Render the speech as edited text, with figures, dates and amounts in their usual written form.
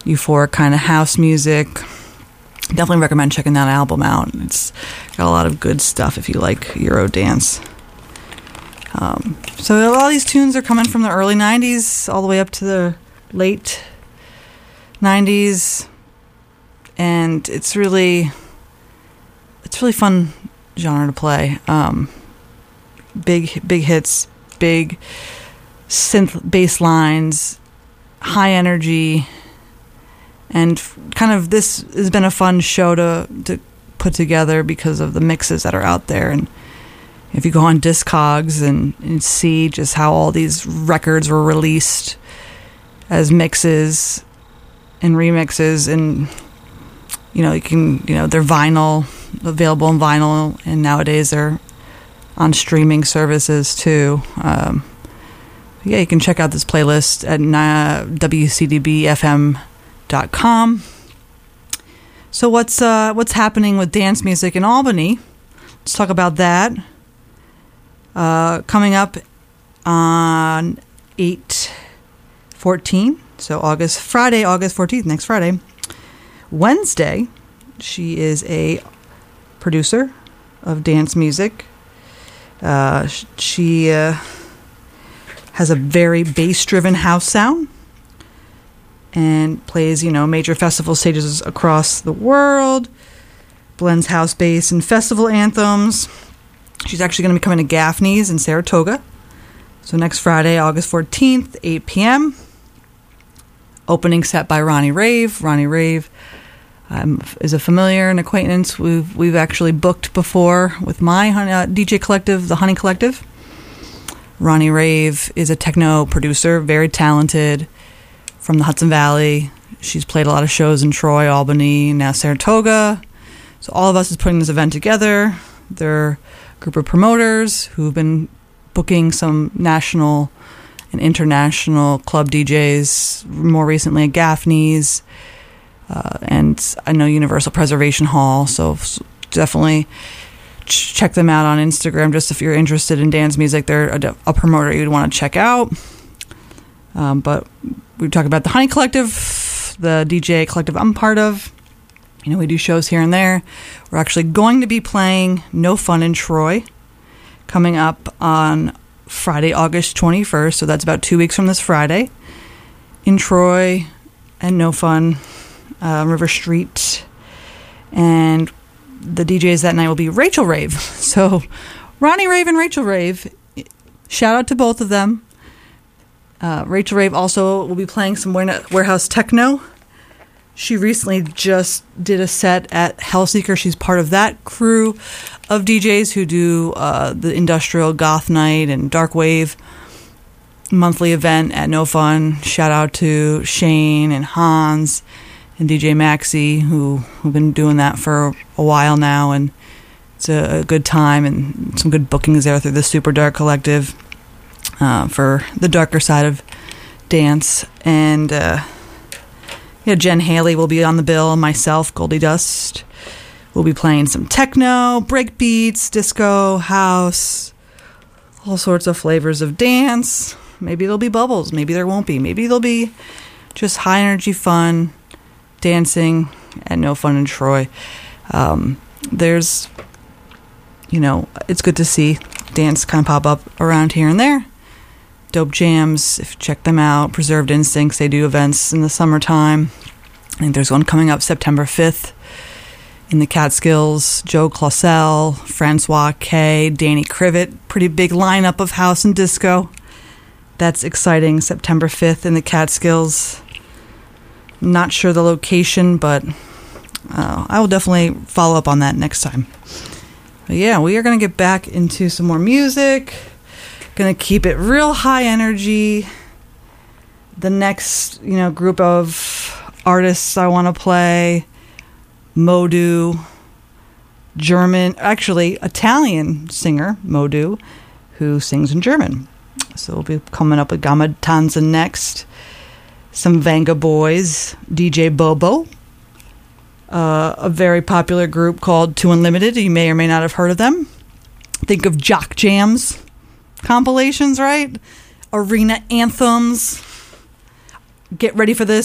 euphoric kind of house music. Definitely recommend checking that album out. It's got a lot of good stuff if you like Eurodance. So a lot of these tunes are coming from the early 90s all the way up to the late 90s. And it's really fun genre to play. Big hits, big synth bass lines, high energy, and kind of this has been a fun show to put together because of the mixes that are out there. And if you go on Discogs and see just how all these records were released as mixes and remixes, and you can they're available in vinyl, and nowadays they're on streaming services too. You can check out this playlist at WCDBFM.com. So what's happening with dance music in Albany? Let's talk about that. Coming up on 8/14, so Friday, August 14th, next Friday. Wednesday, she is a producer of dance music. She has a very bass-driven house sound and plays, major festival stages across the world, blends house bass and festival anthems. She's actually going to be coming to Gaffney's in Saratoga. So next Friday, August 14th, 8 p.m. Opening set by Ronnie Rave. Ronnie Rave is a familiar and acquaintance we've actually booked before with my DJ collective, the Honey Collective. Ronnie Rave is a techno producer, very talented, from the Hudson Valley. She's played a lot of shows in Troy, Albany, now Saratoga. So all of us is putting this event together. They're a group of promoters who've been booking some national and international club DJs, more recently at Gaffney's, and I know Universal Preservation Hall. So definitely check them out on Instagram, just if you're interested in dance music. They're a promoter you'd want to check out. But we talk about the Honey Collective, the DJ collective I'm part of. We do shows here and there. We're actually going to be playing No Fun in Troy coming up on Friday, August 21st. So that's about 2 weeks from this Friday in Troy and No Fun, River Street. And the DJs that night will be Rachel Rave. So Ronnie Rave and Rachel Rave, shout out to both of them. Rachel Rave also will be playing some warehouse techno. She recently just did a set at Hellseeker. She's part of that crew of DJs who do the Industrial Goth Night and Dark Wave monthly event at No Fun. Shout out to Shane and Hans and DJ Maxi, who've been doing that for a while now, and it's a good time and some good bookings there through the Super Dark Collective for the darker side of dance. And Jen Haley will be on the bill. Myself, Goldie Dust, will be playing some techno, break beats, disco, house, all sorts of flavors of dance. Maybe there'll be bubbles, maybe there won't be. Maybe there'll be just high energy fun dancing at No Fun in Troy. There's, it's good to see dance kind of pop up around here and there. Dope Jams, if you check them out. Preserved Instincts, they do events in the summertime. I think there's one coming up September 5th in the Catskills. Joe Clausel, Francois K, Danny Crivet. Pretty big lineup of house and disco. That's exciting. September 5th in the Catskills. Not sure the location, but I will definitely follow up on that next time. But yeah, we are going to get back into some more music. Going to keep it real high energy. The next, group of artists I want to play, Modu, Italian singer, Modu, who sings in German. So we'll be coming up with Gamma Tanzen next. Some Vanga Boys, DJ Bobo, a very popular group called Two Unlimited. You may or may not have heard of them. Think of Jock Jams compilations, right? Arena anthems. Get ready for this.